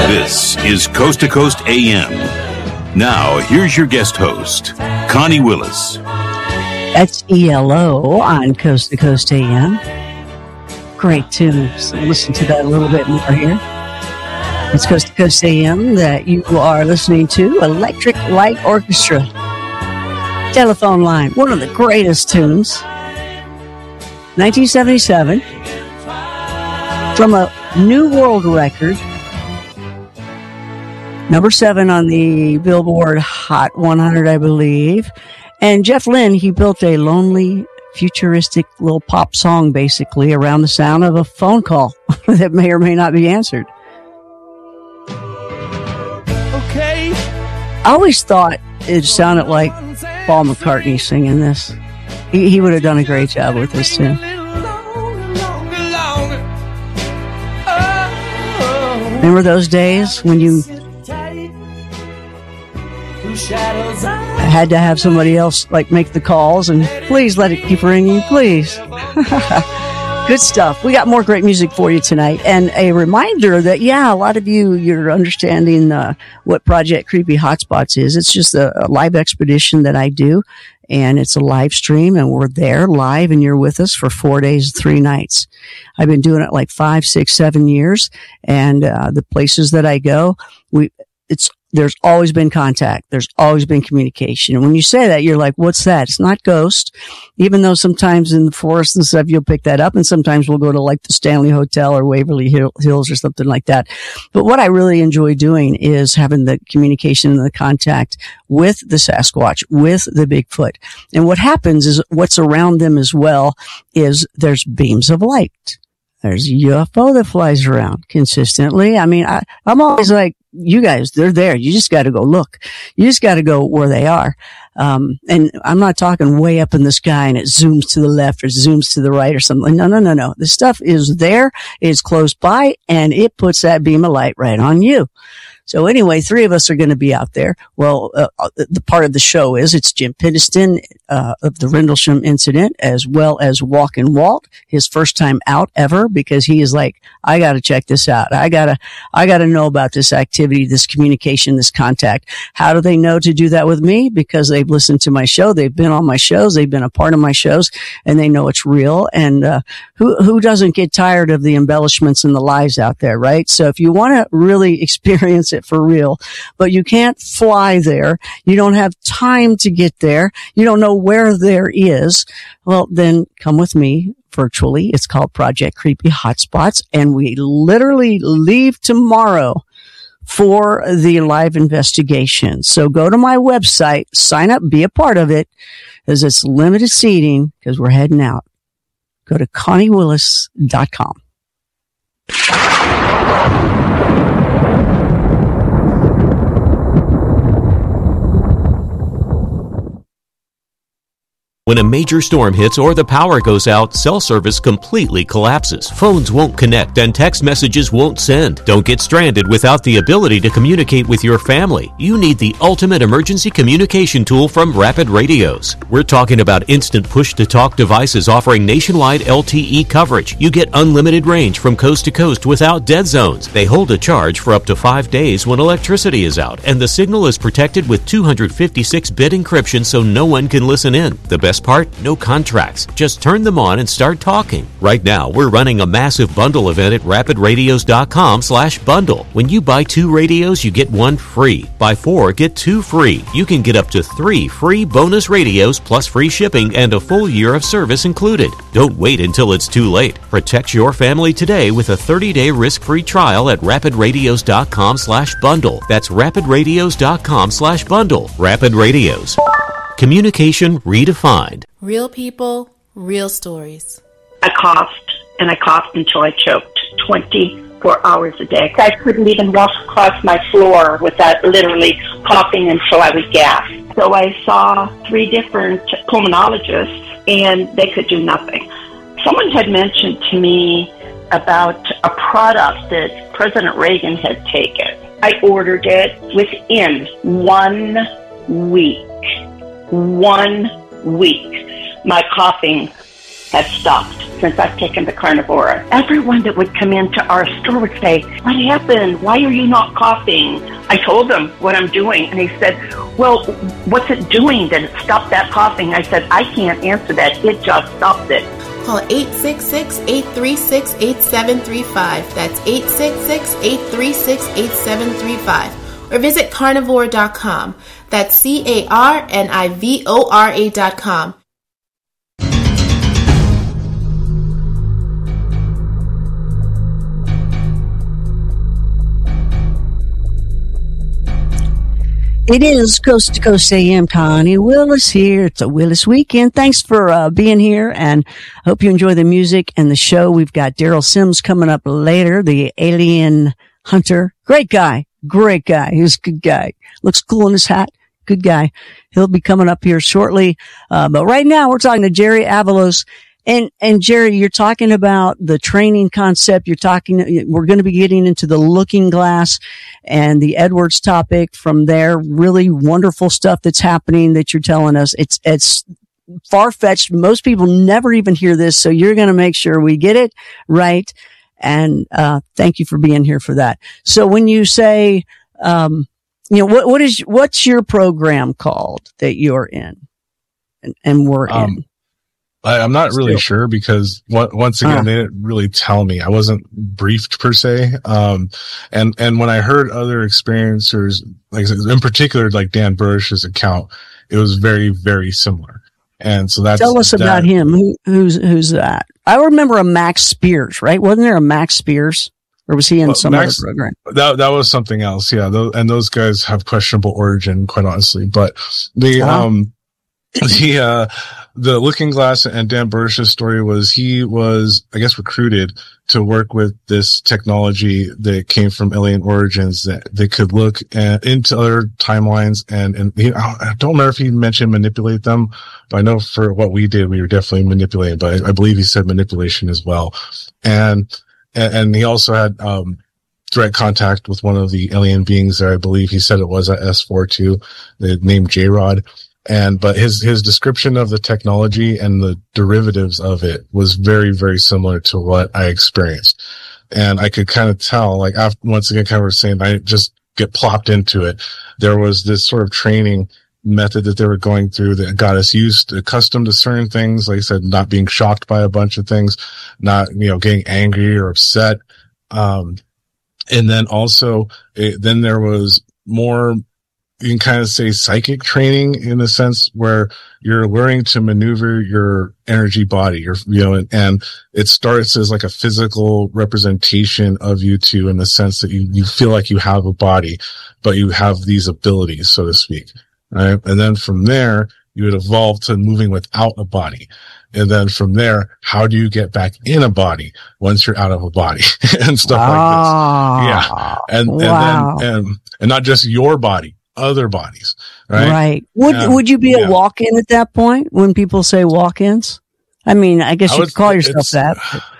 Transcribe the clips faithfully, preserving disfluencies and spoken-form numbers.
This is Coast to Coast A M. Now, here's your guest host, Connie Willis. That's E L O on Coast to Coast A M. Great tunes. Listen to that a little bit more here. It's Coast to Coast A M that you are listening to. Electric Light Orchestra. Telephone Line. One of the greatest tunes. nineteen seventy-seven. From a New World record. Number seven on the Billboard Hot one hundred, I believe. And Jeff Lynne, he built a lonely, futuristic little pop song, basically, around the sound of a phone call that may or may not be answered. Okay. I always thought it sounded like Paul McCartney singing this. He, he would have done a great job with this tune. Remember those days when you had to have somebody else like make the calls and please let it keep ringing, please. Good stuff. We got more great music for you tonight. And a reminder that, yeah, a lot of you, you're understanding uh, what Project Creepy Hotspots is. It's just a, a live expedition that I do. And it's a live stream, and we're there live, and you're with us for four days, three nights. I've been doing it like five, six, seven years. And uh, the places that I go, we it's there's always been contact. There's always been communication. And when you say that, you're like, what's that? It's not ghost. Even though sometimes in the forest and stuff, you'll pick that up. And sometimes we'll go to like the Stanley Hotel or Waverly Hills or something like that. But what I really enjoy doing is having the communication and the contact with the Sasquatch, with the Bigfoot. And what happens is what's around them as well is there's beams of light. There's a U F O that flies around consistently. I mean, I, I'm always like, you guys, they're there. You just got to go look. You just got to go where they are. Um, and I'm not talking way up in the sky and it zooms to the left or zooms to the right or something. No, no, no, no. The stuff is there. It's close by and it puts that beam of light right on you. So anyway, three of us are going to be out there. Well, uh, the part of the show is it's Jim Pittiston uh, of the Rendlesham incident, as well as Walkin' Walt, his first time out ever, because he is like, I got to check this out. I got to, I got to know about this activity, this communication, this contact. How do they know to do that with me? Because they've listened to my show. They've been on my shows. They've been a part of my shows and they know it's real. And, uh, who, who doesn't get tired of the embellishments and the lies out there, right? So if you want to really experience it for real, but you can't fly there. You don't have time to get there. You don't know where there is. Well, then come with me virtually. It's called Project Creepy Hotspots, and we literally leave tomorrow for the live investigation. So go to my website, sign up, be a part of it, as it's limited seating because we're heading out. Go to connie willis dot com. When a major storm hits or the power goes out, cell service completely collapses. Phones won't connect and text messages won't send. Don't get stranded without the ability to communicate with your family. You need the ultimate emergency communication tool from Rapid Radios. We're talking about instant push-to-talk devices offering nationwide L T E coverage. You get unlimited range from coast to coast without dead zones. They hold a charge for up to five days when electricity is out, and the signal is protected with two hundred fifty-six bit encryption so no one can listen in. The best part? No contracts. Just turn them on and start talking. Right now, we're running a massive bundle event at rapid radios dot com slash bundle. When you buy two radios, you get one free. Buy four, get two free. You can get up to three free bonus radios plus free shipping and a full year of service included. Don't wait until it's too late. Protect your family today with a thirty-day risk-free trial at rapid radios dot com slash bundle. That's rapid radios dot com slash bundle. Rapid Radios. Communication redefined. Real people, real stories. I coughed, and I coughed until I choked twenty-four hours a day. I couldn't even walk across my floor without literally coughing until I would gasp. So I saw three different pulmonologists, and they could do nothing. Someone had mentioned to me about a product that President Reagan had taken. I ordered it within one week. One week. My coughing has stopped since I've taken the Carnivora. Everyone that would come into our store would say, what happened? Why are you not coughing? I told them what I'm doing, and they said, well, what's it doing that it stopped that coughing? I said, I can't answer that. It just stopped it. Call eight six six, eight three six, eight seven three five. That's eight six six, eight three six, eight seven three five. Or visit carnivora dot com. That's C A R N I V O R A dot com. It is Coast to Coast A M. Connie Willis here. It's a Willis weekend. Thanks for uh, being here, and hope you enjoy the music and the show. We've got Daryl Sims coming up later, the alien hunter. Great guy. Great guy. He's a good guy. Looks cool in his hat. Good guy. He'll be coming up here shortly. Uh, but right now we're talking to Jerry Avalos. And, and Jerry, you're talking about the training concept. You're talking, we're going to be getting into the looking glass and the Edwards topic from there. Really wonderful stuff that's happening that you're telling us. It's, it's far-fetched. Most people never even hear this. So you're going to make sure we get it right. And, uh, thank you for being here for that. So when you say, um, you know, what, what is, what's your program called that you're in and, and we're um, in? I, I'm not really Still. sure because what, once again, uh, they didn't really tell me. I wasn't briefed per se. Um, and, and when I heard other experiencers, like in particular, like Dan Burrish's account, it was very, very similar. And so that's, tell us that, about him. Who, who's, who's that? I remember a Max Spears, right? Wasn't there a Max Spears? Or was he in well, some Max, other program? That, that was something else. Yeah. Those, and those guys have questionable origin, quite honestly, but the, uh-huh. um, the, uh, the Looking Glass and Dan Burrish's story was he was, I guess, recruited to work with this technology that came from alien origins that they could look at, into other timelines. And, and he, I don't remember if he mentioned manipulate them, but I know for what we did, we were definitely manipulating, but I, I believe he said manipulation as well. And, and, and he also had, um, direct contact with one of the alien beings there. I believe he said it was at S four two, named J-Rod. And, but his, his description of the technology and the derivatives of it was very, very similar to what I experienced. And I could kind of tell, like, after, once again, kind of saying, I just get plopped into it. There was this sort of training method that they were going through that got us used, accustomed to certain things. Like I said, not being shocked by a bunch of things, not, you know, getting angry or upset. Um, and then also, it, then there was more, you can kind of say psychic training in a sense where you're learning to maneuver your energy body, your, you know, and, and it starts as like a physical representation of you two in the sense that you, you feel like you have a body, but you have these abilities, so to speak. Right. And then from there, you would evolve to moving without a body. And then from there, how do you get back in a body once you're out of a body and stuff ah, like this? Yeah. And, wow. and then, and, and not just your body, other bodies, right? Right. Would um, would you be yeah. a walk-in at that point when people say walk-ins? I mean, I guess I you would, could call yourself that.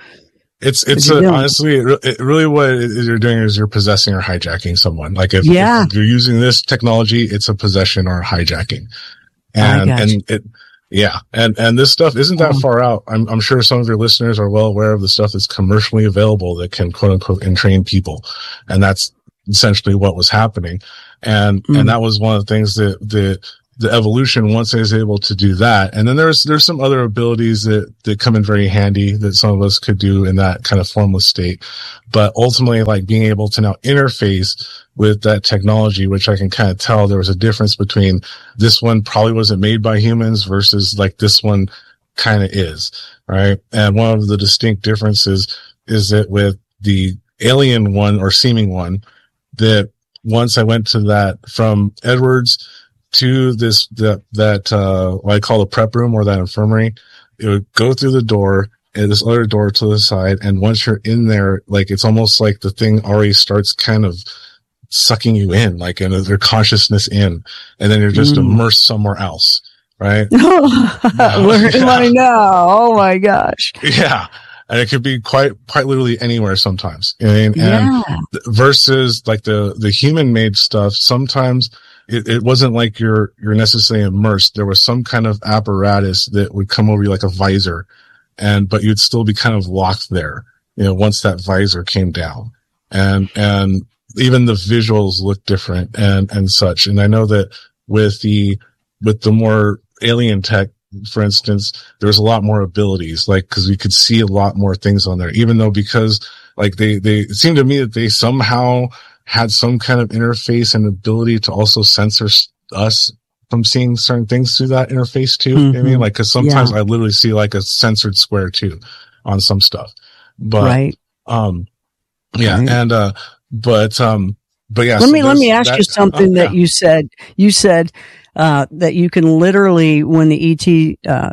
It's it's a, honestly, it, it really what it is you're doing is you're possessing or hijacking someone. Like if, yeah. if you're using this technology, it's a possession or a hijacking, and and you. it. Yeah. And, and this stuff isn't that um, far out. I'm, I'm sure some of your listeners are well aware of the stuff that's commercially available that can quote unquote entrain people. And that's essentially what was happening. And, mm. and that was one of the things that, the, the evolution, once I was able to do that. And then there's, there's some other abilities that, that come in very handy that some of us could do in that kind of formless state. But ultimately, like being able to now interface with that technology, which I can kind of tell there was a difference between this one probably wasn't made by humans versus like this one kind of is, right? And one of the distinct differences is that with the alien one or seeming one, that once I went to that from Edwards to this, that, that, uh, what I call the prep room or that infirmary, it would go through the door and this other door to the side. And once you're in there, like, it's almost like the thing already starts kind of sucking you in, like, and their consciousness in, and then you're just mm. immersed somewhere else. Right. Where am I now? Oh my gosh. Yeah. And it could be quite, quite literally anywhere sometimes. You know what I mean? Yeah. And versus like the, the human made stuff, sometimes it, it wasn't like you're, you're necessarily immersed. There was some kind of apparatus that would come over you like a visor and, but you'd still be kind of locked there, you know, once that visor came down. And, and even the visuals look different and, and such. And I know that with the, with the more alien tech, for instance, there was a lot more abilities, like, cause we could see a lot more things on there, even though because like they, they, it seemed to me that they somehow had some kind of interface and ability to also censor us from seeing certain things through that interface too. Mm-hmm. You know what I mean, like, cause sometimes yeah. I literally see like a censored square too on some stuff, but, right. um, yeah. Right. And, uh, but, um, but yeah. Let so me, let me ask that, you something oh, that yeah. you said, you said, uh, that you can literally, when the E T, uh,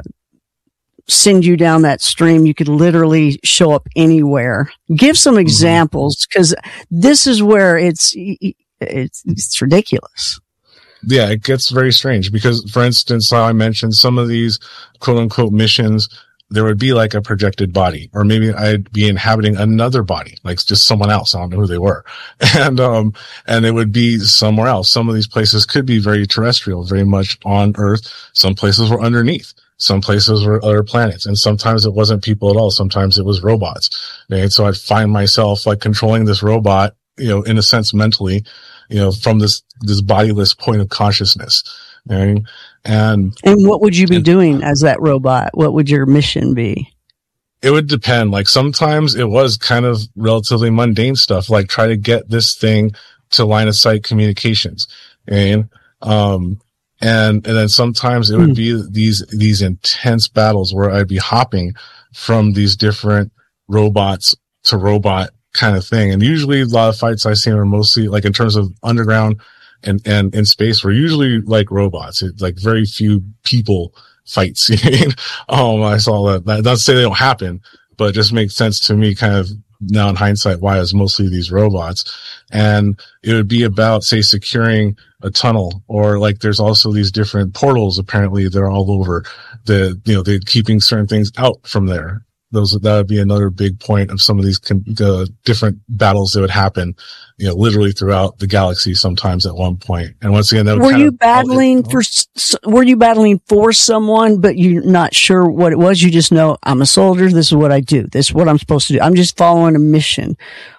send you down that stream, you could literally show up anywhere. Give some examples, because this is where it's, it's, it's ridiculous. Yeah, it gets very strange because, for instance, how I mentioned some of these quote unquote missions, there would be like a projected body, or maybe I'd be inhabiting another body, like just someone else. I don't know who they were. And, um, and it would be somewhere else. Some of these places could be very terrestrial, very much on Earth. Some places were underneath. Some places were other planets. And sometimes it wasn't people at all. Sometimes it was robots. And so I'd find myself like controlling this robot, you know, in a sense mentally, you know, from this, this bodiless point of consciousness. Right? And, and what would you be and, doing as that robot? What would your mission be? It would depend. Like sometimes it was kind of relatively mundane stuff, like try to get this thing to line of sight communications. And, um, and, and then sometimes it would mm. be these, these intense battles where I'd be hopping from these different robots to robot kind of thing. And usually a lot of fights I've seen are mostly like in terms of underground and, and in space were usually like robots. It's like very few people fights. um, I saw that. That doesn't say they don't happen, but it just makes sense to me kind of now in hindsight why it's mostly these robots. And it would be about, say, securing a tunnel, or like there's also these different portals apparently they're all over the, you know, they're keeping certain things out from there. Those, that would be another big point of some of these uh, different battles that would happen, you know, literally throughout the galaxy sometimes at one point. And once again, that would were kind you of, battling for, were you battling for someone, but you're not sure what it was? You just know I'm a soldier. This is what I do. This is what I'm supposed to do. I'm just following a mission.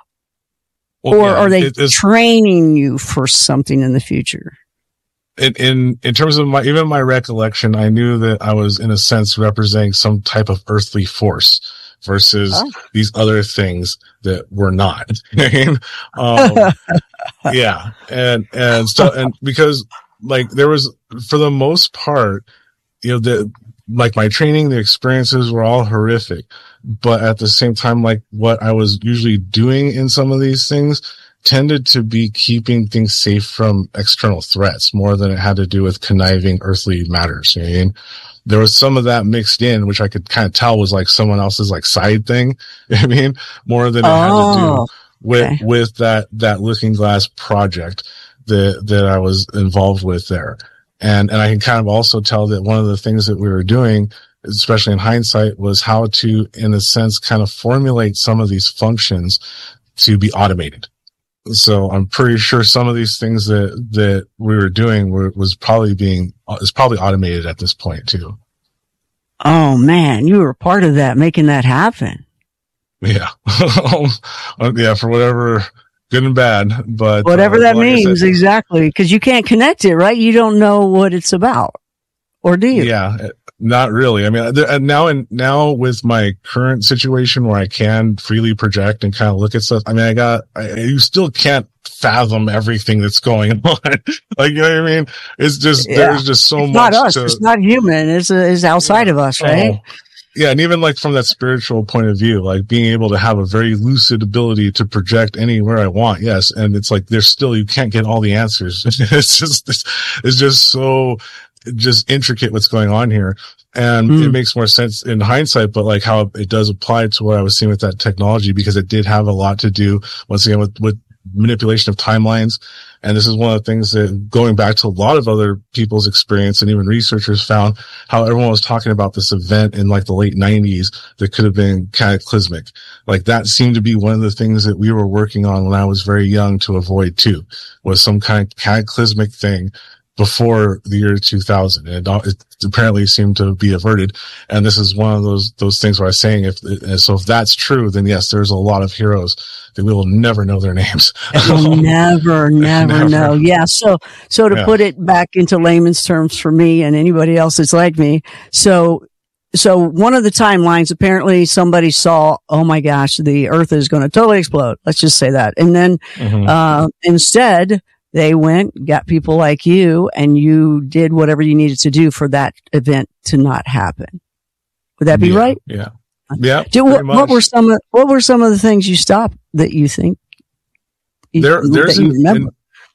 Well, or yeah, are they it, training you for something in the future? In, in, in terms of my, even my recollection, I knew that I was in a sense representing some type of earthly force versus oh. these other things that were not. um, yeah. And, and so, and because like there was, for the most part, you know, the, like my training, the experiences were all horrific, but at the same time, like what I was usually doing in some of these things tended to be keeping things safe from external threats more than it had to do with conniving earthly matters. You know what I mean? There was some of that mixed in, which I could kind of tell was like someone else's like side thing. You know what I mean? More than it oh, had to do with, okay. with that, that Looking Glass project that, that I was involved with there. And, and I can kind of also tell that one of the things that we were doing, especially in hindsight, was how to, in a sense, kind of formulate some of these functions to be automated. So I'm pretty sure some of these things that, that we were doing were, was probably being, is probably automated at this point too. Oh man, you were part of that, making that happen. Yeah. Yeah, for whatever good and bad, but whatever uh, that like means, said, exactly. Cause you can't connect it, right? You don't know what it's about. Or do you? Yeah. Not really. I mean, now and now with my current situation where I can freely project and kind of look at stuff, I mean, I got, I, you still can't fathom everything that's going on. Like, you know what I mean? It's just, yeah. there's just so it's much. Not us. To, it's not human. It's, uh, it's outside yeah. of us, right? Oh. Yeah. And even like from that spiritual point of view, like being able to have a very lucid ability to project anywhere I want. Yes. And it's like, there's still, you can't get all the answers. It's just, it's just so, just intricate what's going on here. And mm. it makes more sense in hindsight, but like how it does apply to what I was seeing with that technology, because it did have a lot to do once again with, with manipulation of timelines. And this is one of the things that, going back to a lot of other people's experience and even researchers, found how everyone was talking about this event in like the late nineties that could have been cataclysmic. Like that seemed to be one of the things that we were working on when I was very young to avoid too, was some kind of cataclysmic thing before the year two thousand. And it, it apparently seemed to be averted. And this is one of those, those things where I was saying, if, so if that's true, then yes, there's a lot of heroes that we will never know their names. We'll never, never, never know. Yeah. So, so to Yeah. put it back into layman's terms for me and anybody else that's like me. So, so one of the timelines, apparently somebody saw, oh my gosh, the earth is going to totally explode. Let's just say that. And then, Mhm. uh, instead, they went, got people like you, and you did whatever you needed to do for that event to not happen. Would that be Yeah, right? Yeah. Yeah. Do, what, pretty what much. were some of, what were some of the things you stopped that you think you, there, there's that you an, remember? an-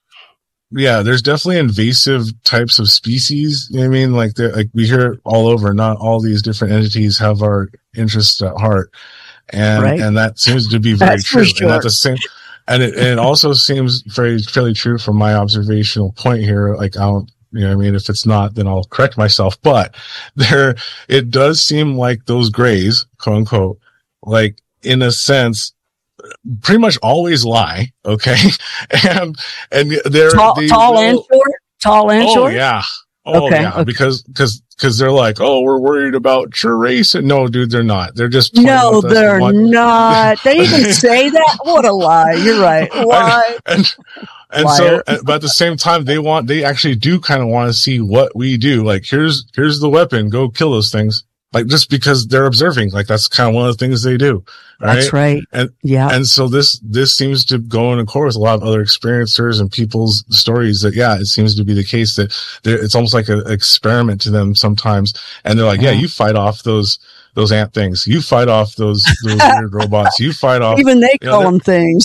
yeah, there's definitely invasive types of species. You know what I mean? Like, they're- like we hear it all over. Not all these different entities have our interests at heart. And, Right. and that seems to be very That's for true. sure. And at the same, and it, and it also seems very, fairly true from my observational point here. Like, I don't, you know what I mean? If it's not, then I'll correct myself. But there, it does seem like those grays, quote unquote, like, in a sense, pretty much always lie. Okay. and, and they're Tall, they tall will- and short? Tall and oh, short? yeah. Oh, Okay, yeah. okay. Because, because, because they're like, oh, we're worried about your race. And no, dude, they're not. They're just, toying No, with us and they're want- not. They even say that? What a lie. You're right. Why? and and Liar. so and- but at the same time they want they actually do kind of want to see what we do. Like, here's here's the weapon, go kill those things. Like, just because they're observing, like, that's kind of one of the things they do, right? That's right. And Yeah. and so this this seems to go in accord with a lot of other experiencers and people's stories that, yeah, it seems to be the case that they're- it's almost like an experiment to them sometimes. And they're like, yeah, Yeah. you fight off those those ant things, you fight off those those weird robots, you fight off Even they you know, call they're- them things.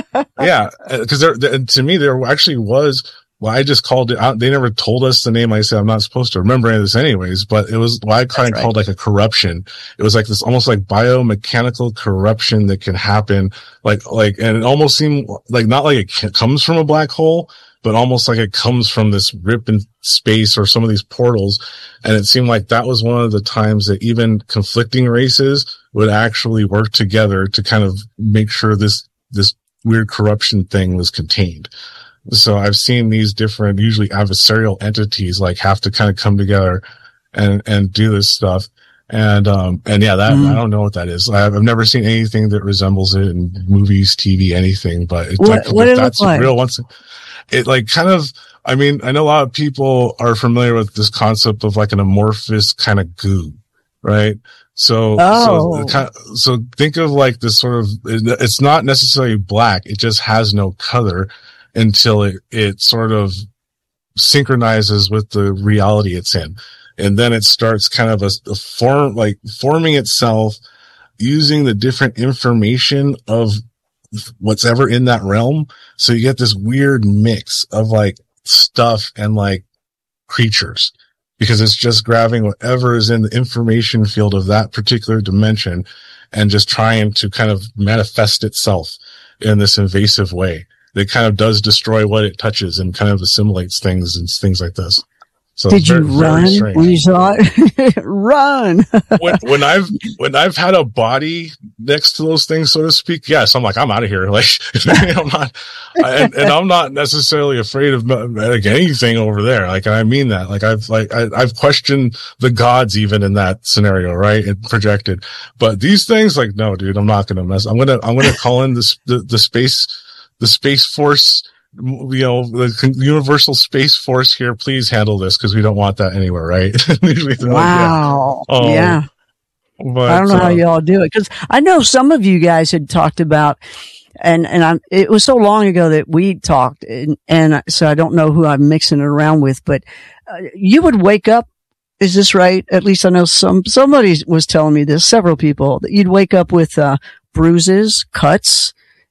yeah, because there, there, to me, there actually was. Well, I just called it out. They never told us the name. I said, I'm not supposed to remember any of this anyways, but it was what I kind of right. called like a corruption. It was like this almost like biomechanical corruption that can happen. Like, like, and it almost seemed like not like it c- comes from a black hole, but almost like it comes from this rip in space or some of these portals. And it seemed like that was one of the times that even conflicting races would actually work together to kind of make sure this, this weird corruption thing was contained. So I've seen these different, usually adversarial entities, like, have to kind of come together and, and do this stuff. And, um, and yeah, that, Mm. I don't know what that is. I've, I've never seen anything that resembles it in movies, T V, anything, but it's What- like, what if it look that's like? real once, it like kind of, I mean, I know a lot of people are familiar with this concept of like an amorphous kind of goo, right? So, Oh. so, kind of, so think of like this sort of, it's not necessarily black. It just has no color until it, it sort of synchronizes with the reality it's in. And then it starts kind of a, a form, like forming itself using the different information of what's ever in that realm. So you get this weird mix of like stuff and like creatures, because it's just grabbing whatever is in the information field of that particular dimension and just trying to kind of manifest itself in this invasive way that kind of does destroy what it touches and kind of assimilates things and things like this. So Did it's you very, very run strange. when you saw it? Run. when, when I've when I've had a body next to those things, so to speak, yes, I'm like, I'm out of here. Like, I'm not, and, and I'm not necessarily afraid of like anything over there. Like, I mean that. Like, I've like I, I've questioned the gods even in that scenario, right? It projected, but these things, like, no, dude, I'm not gonna mess. I'm gonna I'm gonna call in this the, the space the space force. You know, the universal space force here, please handle this, because we don't want that anywhere, right? Usually they're like, yeah. Wow. Oh, yeah. But, I don't know uh, how y'all do it, because I know some of you guys had talked about, and and I'm. It was so long ago that we talked, and, and so I don't know who I'm mixing it around with. But uh, you would wake up. Is this right? At least I know some. Somebody was telling me this. Several people that you'd wake up with uh, bruises, cuts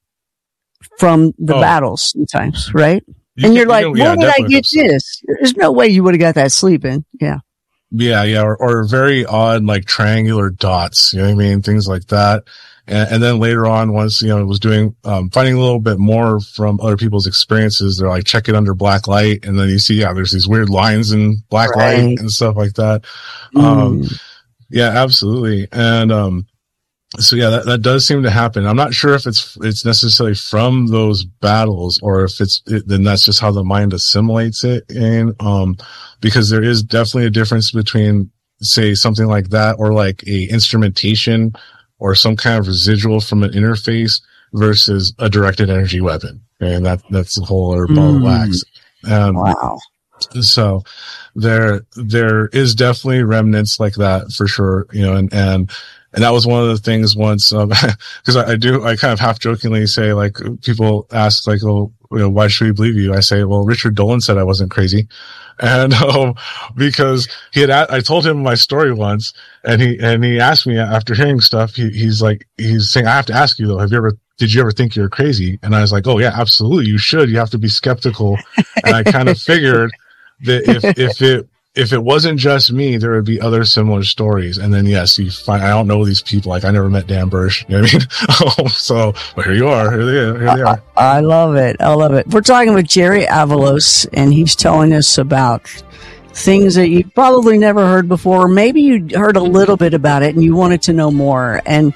from the Oh. battles sometimes, right? you and can- you're you like, can- yeah, where did I definitely get upset. this? There's no way you would have got that sleeping. Yeah. Yeah, yeah, or, or very odd, like triangular dots, you know what I mean? Things like that. And, and then later on, once, you know, it was doing, um, finding a little bit more from other people's experiences, they're like, check it under black light. And then you see, yeah, there's these weird lines in black Right. light and stuff like that. Um, Mm. yeah, absolutely. And, um, so yeah, that, that does seem to happen. I'm not sure if it's it's necessarily from those battles or if it's it, then that's just how the mind assimilates it in. Um, because there is definitely a difference between, say, something like that or like a instrumentation or some kind of residual from an interface versus a directed energy weapon, and that that's the whole other ball of wax. Um, wow. So there there is definitely remnants like that for sure, you know, and and. And that was one of the things once, um, cause I, I do, I kind of half jokingly say, like, people ask, like, oh, you know, why should we believe you? I say, well, Richard Dolan said I wasn't crazy. And, um, because he had, I told him my story once and he, and he asked me after hearing stuff, he, he's like, he's saying, I have to ask you though, have you ever, did you ever think you're crazy? And I was like, oh yeah, absolutely. You should. You have to be skeptical. And I kind of figured that if, if it, if it wasn't just me, there would be other similar stories. And then, yes, you find, I don't know these people. Like, I never met Dan Bursch. You know what I mean? So, but here you are. Here they are. Here they are. I, I love it. I love it. We're talking with Jerry Avalos, and he's telling us about things that you probably never heard before. Maybe you heard a little bit about it and you wanted to know more. And,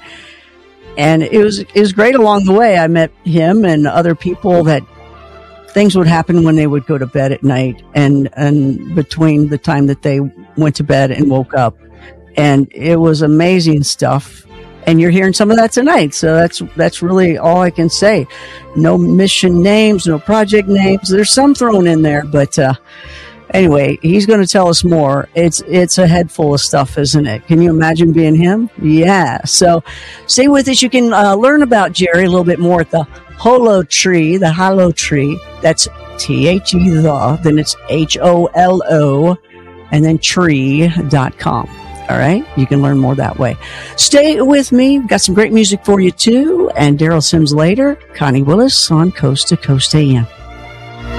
and it was, it was great along the way. I met him and other people that things would happen when they would go to bed at night and, and between the time that they went to bed and woke up. And it was amazing stuff. And you're hearing some of that tonight. So that's, that's really all I can say. No mission names, no project names. There's some thrown in there, but, uh, anyway, he's going to tell us more. It's, it's a head full of stuff, isn't it? Can you imagine being him? Yeah. So stay with us. You can uh, learn about Jerry a little bit more at the Holo Tree, the Holo Tree. That's T H E the, then it's H O L O, and then tree dot com. All right? You can learn more that way. Stay with me. We've got some great music for you, too. And Daryl Sims later. Connie Willis on Coast to Coast A M.